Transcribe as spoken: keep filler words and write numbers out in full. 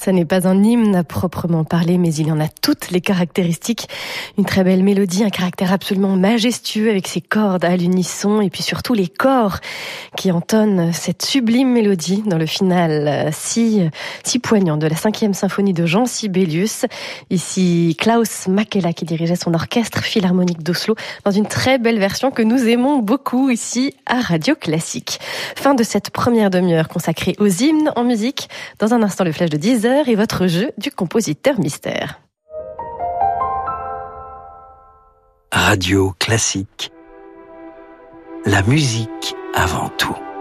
Ça n'est pas un hymne à proprement parler, mais il y en a toutes les caractéristiques. Une très belle mélodie, un caractère absolument majestueux avec ses cordes à l'unisson et puis surtout les corps qui entonnent cette sublime mélodie dans le final si, si poignant de la cinquième symphonie de Jean Sibelius. Ici, Klaus Makela qui dirigeait son orchestre philharmonique d'Oslo dans une très belle version que nous aimons beaucoup ici à Radio Classique. Fin de cette première demi-heure consacrée aux hymnes en musique. Dans un instant, le flash de dix heures et votre jeu du compositeur mystère. Radio Classique. La musique avant tout.